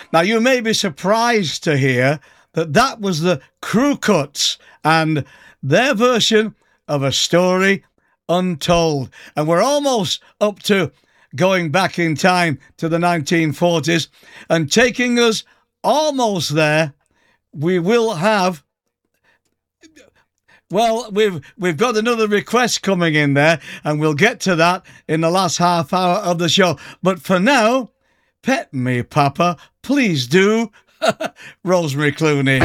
Now, you may be surprised to hear that that was the Crew Cuts and their version of A Story Untold. And we're almost up to going back in time to the 1940s and taking us almost there. We will have... Well, we've got another request coming in there, and we'll get to that in the last half hour of the show. But for now, pet me, Papa, please do. Rosemary Clooney.